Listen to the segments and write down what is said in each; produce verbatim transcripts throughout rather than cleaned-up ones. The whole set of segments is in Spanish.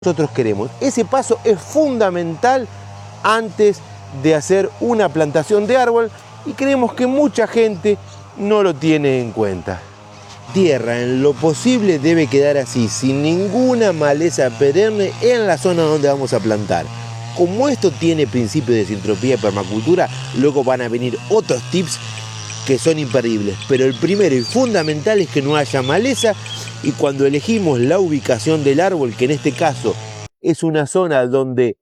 nosotros queremos. Ese paso es fundamental antes de hacer una plantación de árbol y creemos que mucha gente no lo tiene en cuenta. Tierra en lo posible debe quedar así, sin ninguna maleza perenne en la zona donde vamos a plantar. Como esto tiene principio de sintropía y permacultura, luego van a venir otros tips que son imperdibles, pero el primero y fundamental es que no haya maleza, y cuando elegimos la ubicación del árbol, que en este caso es una zona donde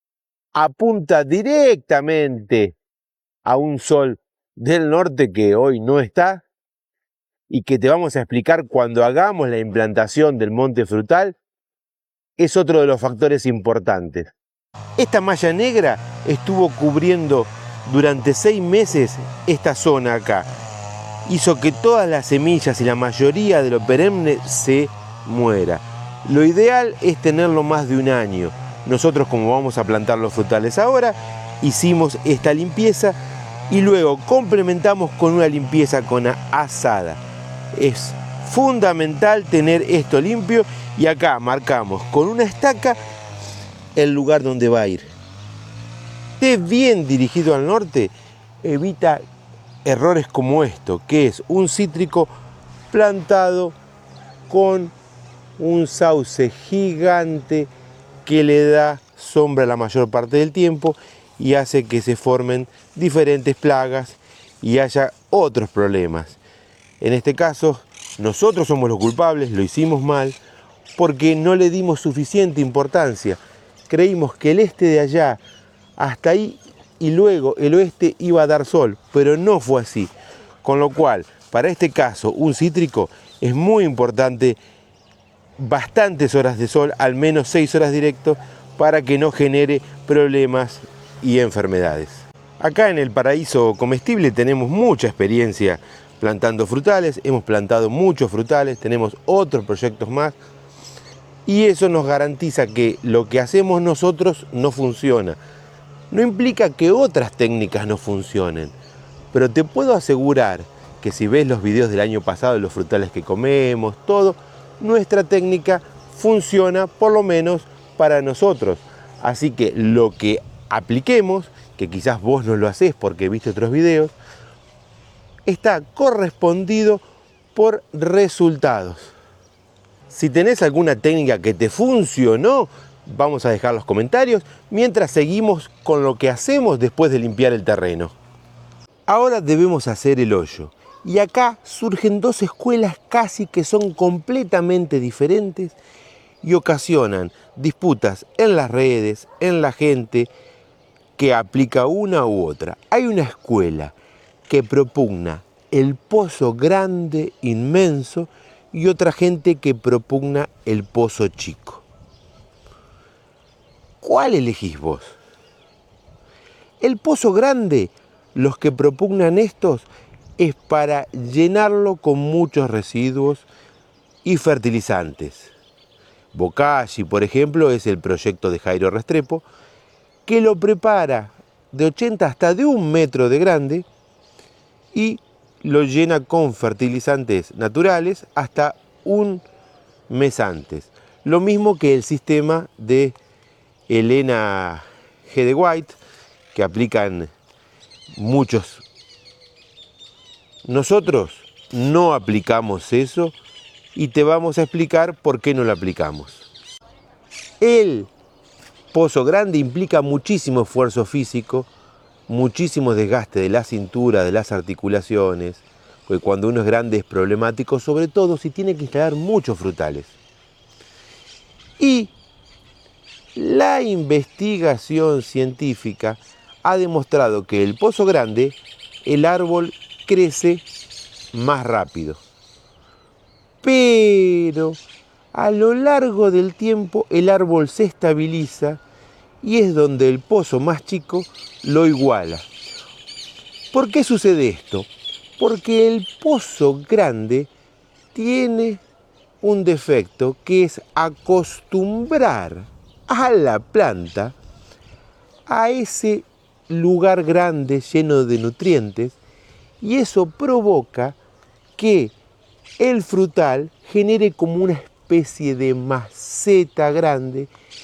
apunta directamente a un sol del norte que hoy no está y que te vamos a explicar cuando hagamos la implantación del monte frutal, es otro de los factores importantes. Esta malla negra estuvo cubriendo durante seis meses esta zona acá. Hizo que todas las semillas y la mayoría de lo perenne se muera. Lo ideal es tenerlo más de un año. Nosotros, como vamos a plantar los frutales ahora, hicimos esta limpieza y luego complementamos con una limpieza con azada. Es fundamental tener esto limpio y acá marcamos con una estaca el lugar donde va a ir. Esté bien dirigido al norte, evita errores como esto, que es un cítrico plantado con un sauce gigante que le da sombra la mayor parte del tiempo y hace que se formen diferentes plagas y haya otros problemas. En este caso, nosotros somos los culpables, lo hicimos mal, porque no le dimos suficiente importancia. Creímos que el este de allá hasta ahí y luego el oeste iba a dar sol, pero no fue así. Con lo cual, para este caso, un cítrico es muy importante bastantes horas de sol, al menos seis horas directo, para que no genere problemas y enfermedades. Acá en el Paraíso Comestible tenemos mucha experiencia plantando frutales, hemos plantado muchos frutales, tenemos otros proyectos más y eso nos garantiza que lo que hacemos nosotros no funciona. No implica que otras técnicas no funcionen, pero te puedo asegurar que si ves los videos del año pasado de los frutales que comemos, todo, nuestra técnica funciona por lo menos para nosotros. Así que lo que apliquemos, que quizás vos no lo hacés porque viste otros videos, está correspondido por resultados. Si tenés alguna técnica que te funcionó, vamos a dejar los comentarios mientras seguimos con lo que hacemos después de limpiar el terreno. Ahora debemos hacer el hoyo. Y acá surgen dos escuelas casi que son completamente diferentes y ocasionan disputas en las redes, en la gente que aplica una u otra. Hay una escuela que propugna el pozo grande, inmenso, y otra gente que propugna el pozo chico. ¿Cuál elegís vos? El pozo grande, los que propugnan estos, es para llenarlo con muchos residuos y fertilizantes. Bocashi, por ejemplo, es el proyecto de Jairo Restrepo, que lo prepara de ochenta hasta de un metro de grande y lo llena con fertilizantes naturales hasta un mes antes. Lo mismo que el sistema de Elena G. de White, que aplican muchos. Nosotros no aplicamos eso y te vamos a explicar por qué no lo aplicamos. El pozo grande implica muchísimo esfuerzo físico, muchísimo desgaste de la cintura, de las articulaciones, porque cuando uno es grande es problemático, sobre todo si tiene que instalar muchos frutales. Y la investigación científica ha demostrado que el pozo grande, el árbol crece más rápido. Pero a lo largo del tiempo el árbol se estabiliza y es donde el pozo más chico lo iguala. ¿Por qué sucede esto? Porque el pozo grande tiene un defecto que es acostumbrar a la planta a ese lugar grande lleno de nutrientes y eso provoca que el frutal genere como una especie de maceta grande